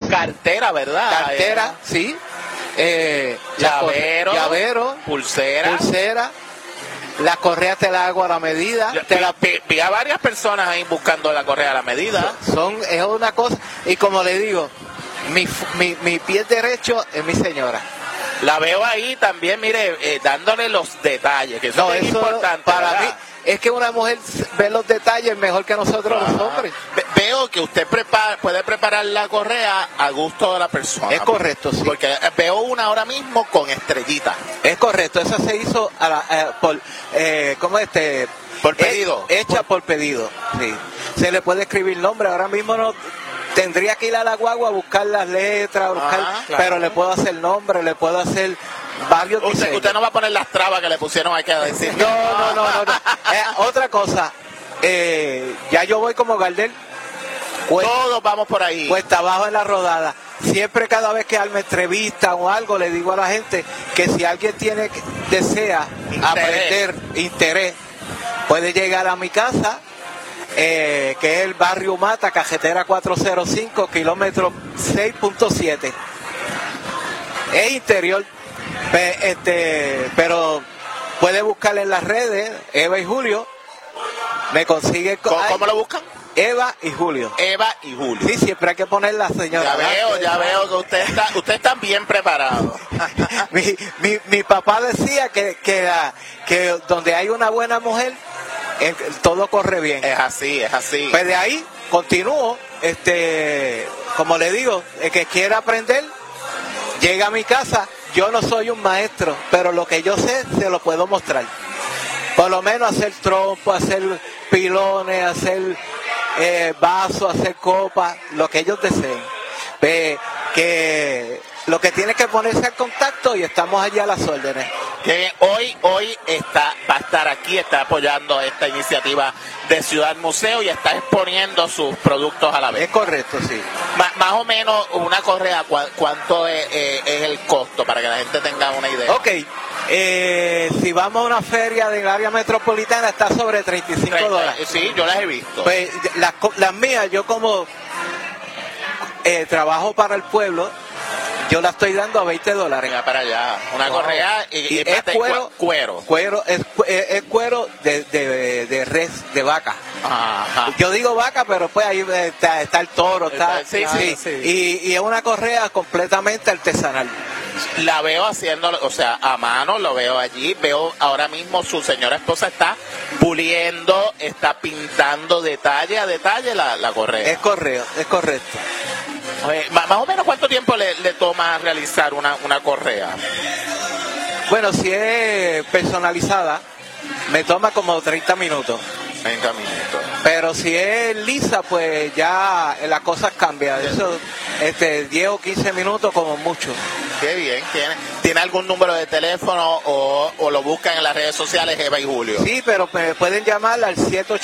Cartera, ¿verdad? Cartera, sí. Llavero, pulsera. La correa te la hago a la medida. Vi a varias personas ahí buscando la correa a la medida. Es una cosa. Y como le digo, mi pie derecho es mi señora. La veo ahí también, mire, dándole los detalles, que eso es importante. Para mí, es que una mujer ve los detalles mejor que nosotros los hombres. Veo que usted puede preparar la correa a gusto de la persona. Es correcto, sí. Porque veo una ahora mismo con estrellitas. Es correcto, esa se hizo por pedido. Hecha por pedido, sí. Se le puede escribir nombre, ahora mismo no. Tendría que ir a la guagua a buscar las letras, claro. Pero le puedo hacer nombre, le puedo hacer varios diseños. Usted no va a poner las trabas que le pusieron aquí a decir. No. Otra cosa, ya yo voy como Gardel. Todos vamos por ahí. Cuesta abajo en la rodada. Siempre cada vez que me entrevistan o algo, le digo a la gente que si alguien desea aprender interés, puede llegar a mi casa. Que es el barrio Mata, carretera 405, kilómetro 6.7. Es interior, pero puede buscar en las redes, Eva y Julio. Me consigue. ¿Cómo lo buscan? Eva y Julio. Sí, siempre hay que poner la señora. Ya veo que usted está bien preparado. mi papá decía que donde hay una buena mujer, todo corre bien. Es así. Pues de ahí continúo, como le digo, el que quiera aprender, llega a mi casa. Yo no soy un maestro, pero lo que yo sé, se lo puedo mostrar. Por lo menos hacer trompo, hacer pilones, hacer vasos, hacer copas, lo que ellos deseen. Que lo que tiene que ponerse en contacto y estamos allí a las órdenes. Que hoy va a estar aquí, está apoyando esta iniciativa de Ciudad Museo y está exponiendo sus productos a la vez. Es correcto, sí. Más o menos una correa, ¿cuánto es el costo para que la gente tenga una idea? Ok, si vamos a una feria del área metropolitana está sobre $35. Sí, yo las he visto. Pues las mías, yo como trabajo para el pueblo, yo la estoy dando a $20. Venga para allá. Una correa y es cuero. Cuero es cuero de res, de vaca. Ajá. Yo digo vaca, pero pues ahí está el toro. Sí. Y es una correa completamente artesanal. La veo haciéndolo, o sea, a mano, lo veo allí. Veo ahora mismo su señora esposa está puliendo, está pintando detalle a detalle la correa. Es correcto. Más o menos, ¿cuánto tiempo le toma realizar una correa? Bueno, si es personalizada, me toma como 30 minutos. 30 minutos. Pero si es lisa, pues ya las cosas cambian. Eso, 10 o 15 minutos como mucho. Qué bien. ¿Tiene algún número de teléfono o lo buscan en las redes sociales, Eva y Julio? Sí, pero me pueden llamar al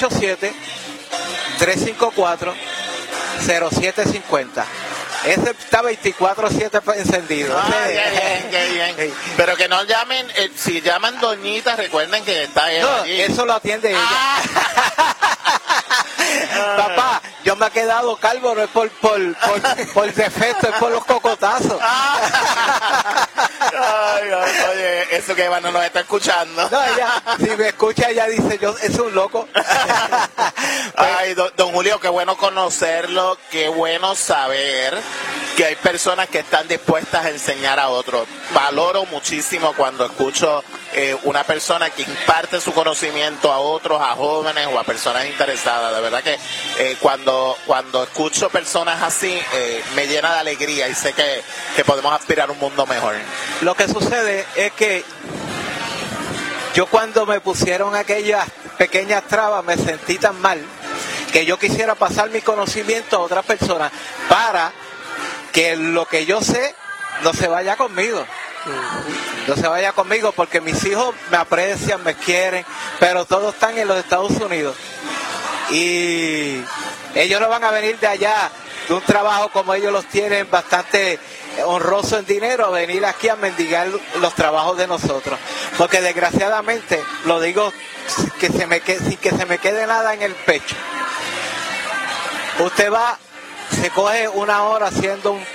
787-354-0750. Ese está 24/7 encendido. Qué bien. Pero que no llamen, si llaman doñita, recuerden que está Eva allí. Eso lo atiende ella. Papá, yo me he quedado calvo, no es por defecto, es por los cocotazos. Oye, eso que Eva no nos está escuchando. No, si me escucha, ella dice, es un loco. Ay, don Julio, qué bueno conocerlo, qué bueno saber que hay personas que están dispuestas a enseñar a otros. Valoro muchísimo cuando escucho una persona que imparte su conocimiento a otros, a jóvenes o a personas interesadas. De verdad que cuando escucho personas así, me llena de alegría y sé que podemos aspirar a un mundo mejor. Lo que sucede es que yo cuando me pusieron aquellas pequeñas trabas me sentí tan mal que yo quisiera pasar mi conocimiento a otras personas para que lo que yo sé no se vaya conmigo. No se vaya conmigo porque mis hijos me aprecian, me quieren, pero todos están en los Estados Unidos. Y ellos no van a venir de allá, de un trabajo como ellos los tienen, bastante honroso en dinero, a venir aquí a mendigar los trabajos de nosotros. Porque desgraciadamente, lo digo sin que se me quede nada en el pecho. Usted va, se coge una hora haciendo un